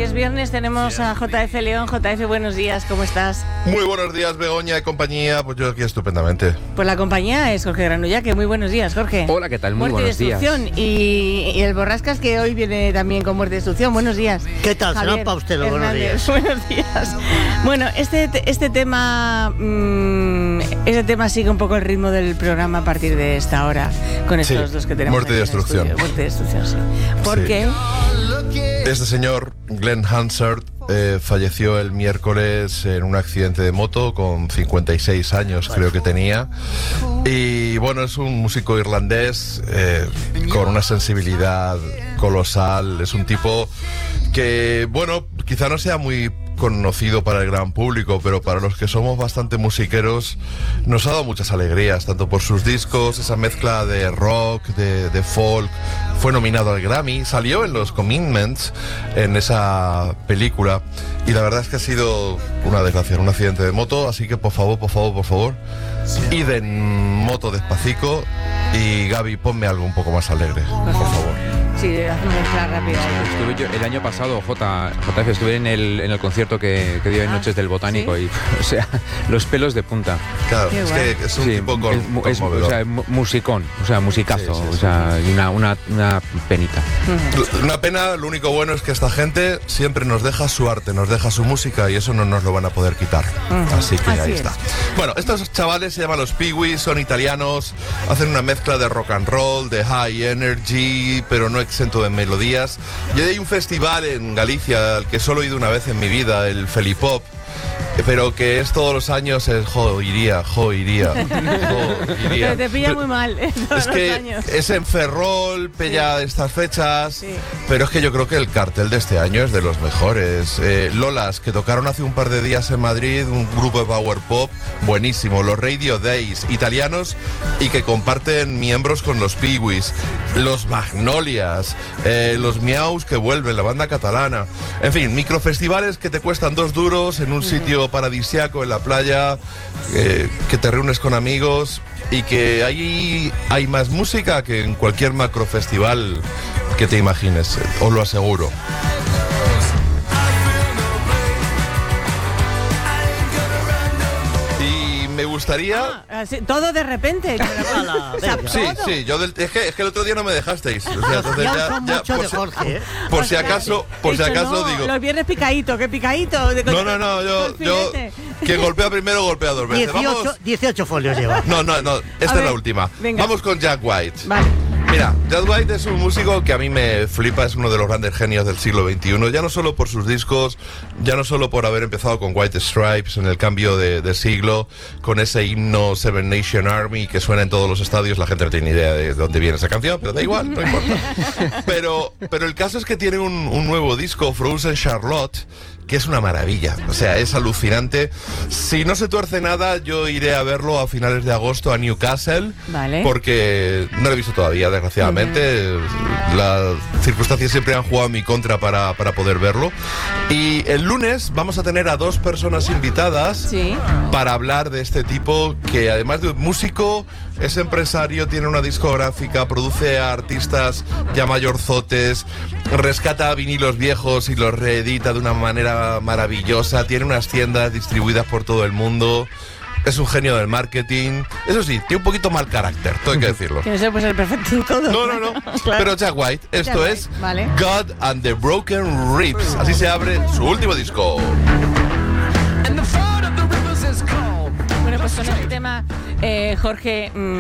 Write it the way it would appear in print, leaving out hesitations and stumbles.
si es viernes tenemos a JF León. JF, buenos días, ¿cómo estás? Muy buenos días, Begoña y compañía. Pues yo aquí estupendamente. Pues la compañía es Jorge Granullaque. Muy buenos días, Jorge. Hola, ¿qué tal? Muy buenos días. Y el Borrascas, que hoy viene también con Muerte y Destrucción. Buenos días. ¿Qué tal? Javier Será para usted los buenos Hernández. días. Buenos días. Bueno, este tema sigue un poco el ritmo del programa a partir de esta hora, con estos dos que tenemos. Muerte y Destrucción. Muerte y Destrucción, sí. ¿Por qué? Este señor, Glenn Hansard, falleció el miércoles en un accidente de moto con 56 años, creo que tenía. Y bueno, es un músico irlandés con una sensibilidad colosal. Es un tipo que, bueno, quizá no sea muy conocido para el gran público, pero para los que somos bastante musiqueros nos ha dado muchas alegrías, tanto por sus discos, esa mezcla de rock, de folk. Fue nominado al Grammy, salió en los Commitments, en esa película, y la verdad es que ha sido una desgracia, un accidente de moto, así que por favor, id en moto despacito. Y Gaby, ponme algo un poco más alegre, por favor. Sí, haz una mezcla rápida. Estuve yo el año pasado, JF, estuve en el concierto que dio en Noches del Botánico, ¿sí? Y, o sea, los pelos de punta. Claro, Qué es guay. que es un tipo conmovedor. O sea, musicón, o sea, musicazo, Sí. o sea, y una penita. Una pena, lo único bueno es que esta gente siempre nos deja su arte, nos deja su música, y eso no nos lo van a poder quitar. Así que Así ahí es. está. Bueno, estos chavales se llaman los Pee-wees, son italianos, hacen una mezcla de rock and roll, de high energy, pero no exento de melodías. Y hay un festival en Galicia al que solo he ido una vez en mi vida, el Felipop, pero que es todos los años, iría. Pero te pilla muy mal, todos Es los que años. es en Ferrol, pella de estas fechas, Sí. pero es que yo creo que el cartel de este año es de los mejores. Lolas, que tocaron hace un par de días en Madrid, un grupo de power pop buenísimo. Los Radio Days, italianos, y que comparten miembros con los Pee-wees. Los Magnolias, los Miaus, que vuelven, la banda catalana. En fin, microfestivales que te cuestan 2 duros en un sitio paradisiaco en la playa, que te reúnes con amigos, y que ahí hay más música que en cualquier macrofestival que te imagines, os lo aseguro. Y me gustaría... Todo de repente. Ala, O sea, venga. Sí, todo. sí, es que el otro día no me dejasteis. O sea, entonces Ya son mucho por de si- Jorge, ¿eh? Por si acaso, No, digo... los viernes picadito, ¿qué picadito? No, yo que golpea primero, golpea 2 veces. 18 folios lleva. No, esta A es ver, la última. venga. Vamos con Jack White. Vale. Mira, Jack White es un músico que a mí me flipa, es uno de los grandes genios del siglo XXI, ya no solo por sus discos, ya no solo por haber empezado con White Stripes en el cambio de siglo, con ese himno Seven Nation Army que suena en todos los estadios. La gente no tiene ni idea de dónde viene esa canción, pero da igual, no importa. Pero el caso es que tiene un nuevo disco, Frozen Charlotte, que es una maravilla, o sea, es alucinante. Si no se tuerce nada, yo iré a verlo a finales de agosto a Newcastle, Vale. porque no lo he visto todavía, desgraciadamente. Las circunstancias siempre han jugado en mi contra para poder verlo. Y el lunes vamos a tener a 2 personas invitadas Sí. para hablar de este tipo, que además de músico, es empresario, tiene una discográfica, produce a artistas ya mayorzotes, rescata vinilos viejos y los reedita de una manera maravillosa, tiene unas tiendas distribuidas por todo el mundo, es un genio del marketing. Eso sí, tiene un poquito mal carácter, todo hay que decirlo. Que no se puede ser perfecto en todo. No. Claro. Pero Jack White, esto Jack es White, vale. God and the Broken Ribs. Así se abre su último disco. Bueno, pues con este tema, Jorge...